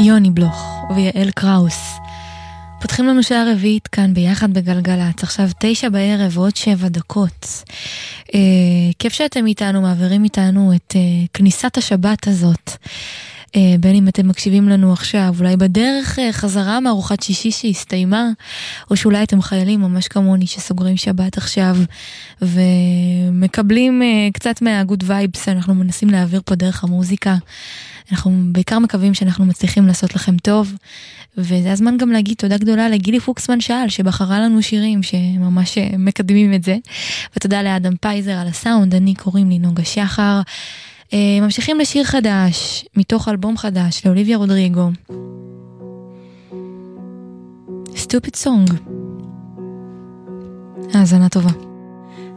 יוני בלוך ויעל קראוס. פותחים לנו שעה רביעית כאן ביחד בגלגלת. עכשיו 9 בערב ועוד 7 דקות. כיף שאתם איתנו, מעבירים איתנו את כניסת השבת הזאת. בין אם אתם מקשיבים לנו עכשיו, אולי בדרך חזרה מארוחת שישי שהסתיימה, או שאולי אתם חיילים ממש כמוני שסוגרים שבת עכשיו, ומקבלים קצת מהגוד וייבס, אנחנו מנסים להעביר פה דרך המוזיקה. אנחנו בעיקר מקווים שאנחנו מצליחים לעשות לכם טוב, וזה הזמן גם להגיד תודה גדולה לגילי פוקסמן שאל, שבחרה לנו שירים שממש מקדמים את זה, ותודה לאדם פייזר על הסאונד. אני קוראים לי נוגה שחר. ממשיכים לשיר חדש, מתוך אלבום חדש, לאוליביה רודריגו. Stupid Song. האזנה טובה.